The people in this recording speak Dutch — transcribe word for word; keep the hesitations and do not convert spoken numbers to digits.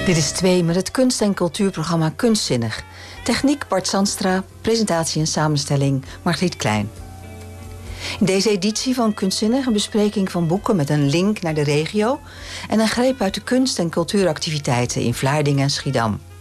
Dit is twee met het kunst- en cultuurprogramma Kunstzinnig. Techniek Bart Zandstra, presentatie en samenstelling Margriet Klein. In deze editie van Kunstzinnig een bespreking van boeken met een link naar de regio en een greep uit de kunst- en cultuuractiviteiten in Vlaardingen en Schiedam.